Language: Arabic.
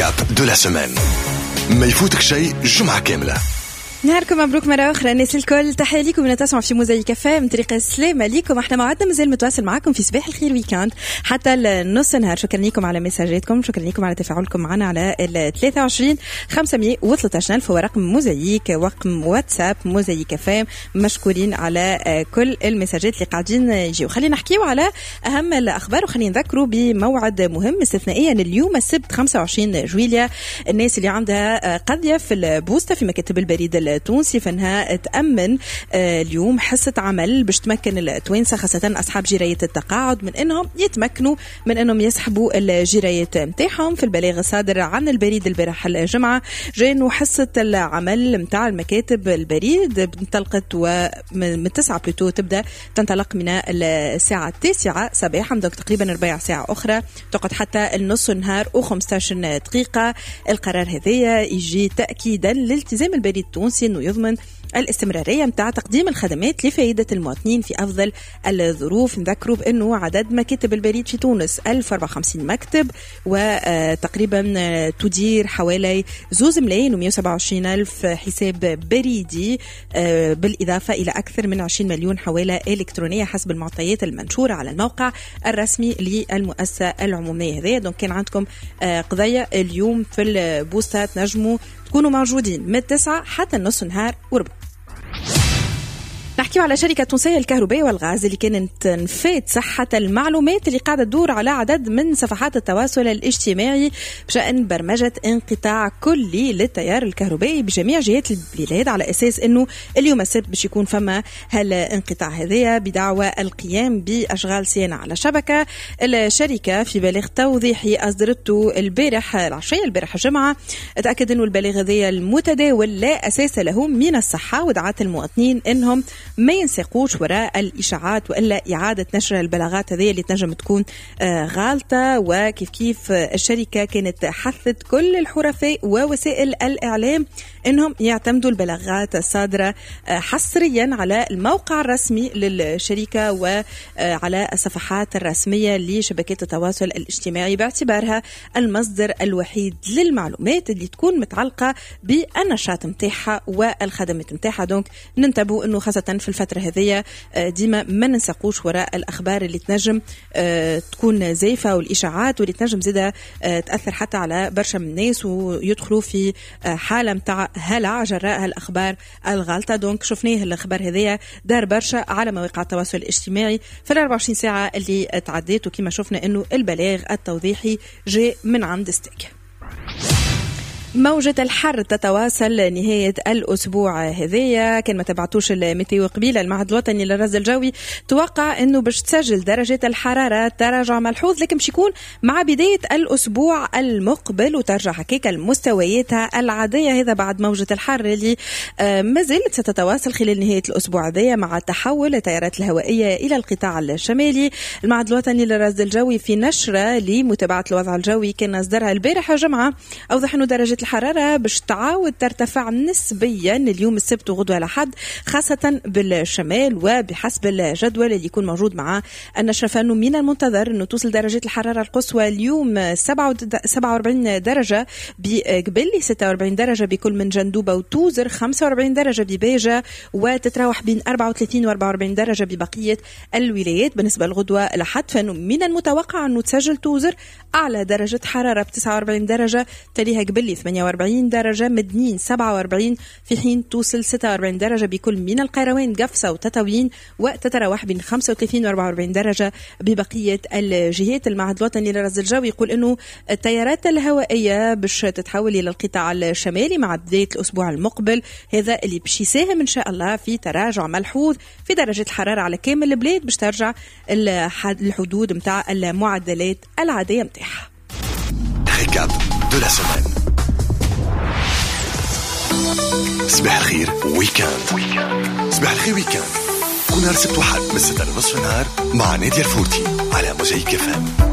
ريكاب دو لا سيمين. ما يفوتك شيء جمعة كاملة. نهاركم مبروك مرة أخرى الناس الكل، تحية لكم من تسمع في موزايك كافيه من طريق السلامة ليكم. احنا موعدنا مازال متواصل معكم في صباح الخير ويكاند حتى النص نهار. شكرا لكم على مساجاتكم، شكرا لكم على تفاعلكم معنا على 23 513 ألف ورقم موزايك ورقم واتساب موزايك كافيه. مشكورين على كل المساجات اللي قاعدين يجيو. خلينا نحكيو على أهم الأخبار وخلينا نذكروا بموعد مهم استثنائيا اليوم السبت 25 جويلية. الناس اللي عندها قضية في البوسطة في مكاتب البريد التونسي فانها تأمن اليوم حصة عمل باش تمكن التوانسة خاصة أصحاب جراية التقاعد من أنهم يتمكنوا من أنهم يسحبوا الجرايات متاعهم. في البلاغ الصادر عن البريد البارح الجمعة جاء أنه حصة العمل متاع المكاتب البريد انطلقت ومن 9 بلوتو تبدأ تنطلق من الساعة 9 صباحا، دوك تقريبا 4 ساعة أخرى تقعد حتى النص نهار و15 دقيقة. القرار هذا يجي تأكيدا لالتزام البريد التونسي انه يضمن الاستمرارية متاع تقديم الخدمات لفائدة المواطنين في أفضل الظروف. نذكروا بأنه عدد مكاتب البريد في تونس 1054 مكتب وتقريبا تدير حوالي 2,127,000 حساب بريدي بالإضافة إلى أكثر من 20 مليون حوالة إلكترونية حسب المعطيات المنشورة على الموقع الرسمي للمؤسسة العمومية. هذه دونك كان عندكم قضية اليوم في البوسطة تنجموا تكونوا موجودين من 9 حتى النص نهار وربع. نحكيو على شركة تونسية الكهرباء والغاز اللي كانت نفات صحة المعلومات اللي قاعدة تدور على عدد من صفحات التواصل الاجتماعي بشأن برمجة انقطاع كلي للتيار الكهربائي بجميع جهات البلاد، على أساس أنه اليوم السبت باش يكون فما هالانقطاع هذا بدعوى القيام بأشغال صيانة على شبكة. الشركة في بلاغ توضيحي أصدرته البارح العشية البارح الجمعة تأكد أنه البلاغ هذا المتداول لا أساس له من الصحة، ودعت المواطنين أنهم ما ينساقوش وراء الإشاعات وإلا إعادة نشر البلاغات هذه اللي تنجم تكون غالطة. وكيف كيف الشركة كانت حثت كل الحرفاء ووسائل الإعلام إنهم يعتمدوا البلاغات الصادرة حصريا على الموقع الرسمي للشركة وعلى الصفحات الرسمية لشبكات التواصل الاجتماعي باعتبارها المصدر الوحيد للمعلومات اللي تكون متعلقة بالنشاط متاعها والخدمات متاعها. دونك ننتبهوا إنه خاصة في الفترة هذه ديما ما ننسقوش وراء الأخبار اللي تنجم تكون زيفة والإشاعات واللي تنجم زيادة تأثر حتى على برشا من الناس ويدخلوا في حالة متاع هلع جراء الأخبار الغلطة. دونك شفناه الأخبار هذه دار برشا على مواقع التواصل الاجتماعي في 24 ساعة اللي تعديت، وكما شفنا إنه البلاغ التوضيحي جاء من عند ستيك. موجة الحر تتواصل نهاية الأسبوع هذية. كان ما تبعتوش الميتيو قبيلة المعهد الوطني للرصد الجوي توقع أنه باش تسجل درجة الحرارة تراجع ملحوظ، لكن باش يكون مع بداية الأسبوع المقبل وترجع حقيقة لمستوياتها العادية. هذا بعد موجة الحر اللي ما زالت ستتواصل خلال نهاية الأسبوع هذية مع تحول التيارات الهوائية إلى القطاع الشمالي. المعهد الوطني للرصد الجوي في نشرة لمتابعة الوضع الجوي كان أصدرها البارحة جمعة أوضح أنه درجة الحرارة باش تعاود ترتفع نسبيا اليوم السبت وغدوة الأحد خاصة بالشمال، وبحسب الجدول اللي يكون موجود مع النشرة فإنه من المنتظر أنه توصل درجة الحرارة القصوى اليوم 47 درجة بقبلي، 46 درجة بكل من جندوبة وتوزر، 45 درجة بباجة، وتتراوح بين 34 و 44 درجة ببقية الولايات. بالنسبة للغدوة الأحد فإنه من المتوقع أنه تسجل توزر أعلى درجة حرارة ب 49 درجة، تليها قبلي 48 درجة، مدنين 47، في حين توصل 46 درجة بكل من القيروان، قفصة وتطاوين، وتتراوح بين 35 و 44 درجة ببقية الجهات. المعهد الوطني للرصد الجوي يقول إنه التيارات الهوائية باش تتحول إلى القطاع الشمالي مع بداية الأسبوع المقبل، هذا اللي باش يساهم إن شاء الله في تراجع ملحوظ في درجة الحرارة على كامل البلاد باش ترجع الحدود متاع المعدلات العادية متاعها. ريكاب دو لا سيمين. صباح الخير ويكاند. صباح الخير ويكاند كل نهار سبت وحد من 6:30 النهار مع نادية الفورتي على موزايك كافيه.